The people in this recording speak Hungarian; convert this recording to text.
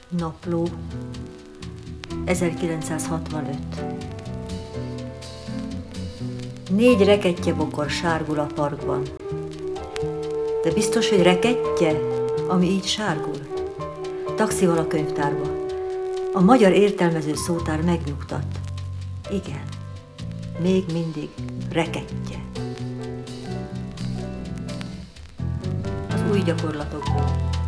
Napló 1965. 4 rekettye-bokor sárgul a parkban. De biztos, hogy rekettye, ami így sárgul? Taxival a könyvtárba. A magyar értelmező szótár megnyugtat. Igen, még mindig rekettye. Az új gyakorlatokból.